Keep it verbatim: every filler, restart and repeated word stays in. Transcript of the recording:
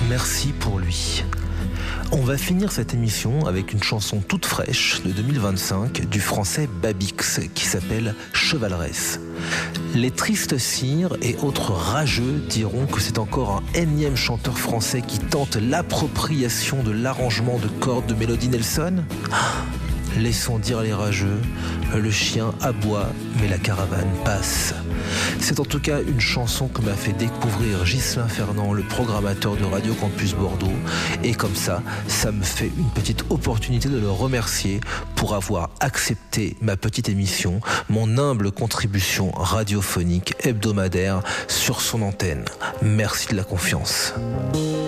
merci pour lui. On va finir cette émission avec une chanson toute fraîche de deux mille vingt-cinq du français Babix qui s'appelle Chevaleresse. Les tristes cires et autres rageux diront que c'est encore un énième chanteur français qui tente l'appropriation de l'arrangement de cordes de Mélodie Nelson. Laissons dire les rageux, le chien aboie, mais la caravane passe. C'est en tout cas une chanson que m'a fait découvrir Ghislain Fernand, le programmateur de Radio Campus Bordeaux. Et comme ça, ça me fait une petite opportunité de le remercier pour avoir accepté ma petite émission, mon humble contribution radiophonique hebdomadaire sur son antenne. Merci de la confiance.